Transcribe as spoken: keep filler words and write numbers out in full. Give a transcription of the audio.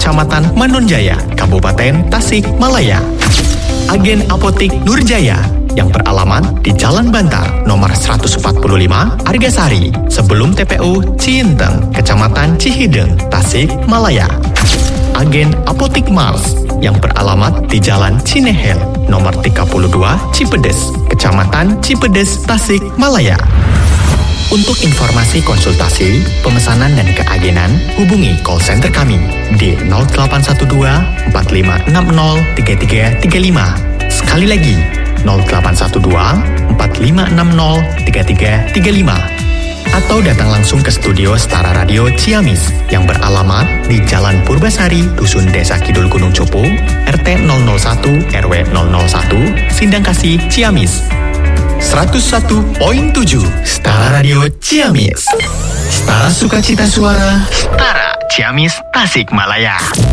Kecamatan Manunjaya, Kabupaten Tasikmalaya. Agen Apotik Nurjaya yang beralamat di Jalan Bantar nomor seratus empat puluh lima Argasari sebelum T P U Ciinteng, Kecamatan Cihideng, Tasikmalaya. Agen Apotik Mars yang beralamat di Jalan Cinehel nomor tiga puluh dua Cipedes, Kecamatan Cipedes, Tasikmalaya. Untuk informasi konsultasi, pemesanan dan keagenan, hubungi call center kami di nol delapan satu dua empat lima enam nol tiga tiga tiga lima. Sekali lagi, nol delapan satu dua empat lima enam nol tiga tiga tiga lima. Atau datang langsung ke studio Setara Radio Ciamis yang beralamat di Jalan Purbasari, Dusun Desa Kidul Gunung Cupu, R T nol nol satu R W nol nol satu, Sindangkasih, Ciamis. seratus satu koma tujuh Setara Radio Ciamis. Setara Sukacita Suara. Setara Ciamis, Tasikmalaya.